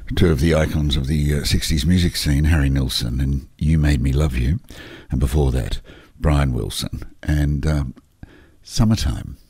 two of the icons of the 60s music scene, Harry Nilsson and You Made Me Love You, and before that, Brian Wilson and Summertime.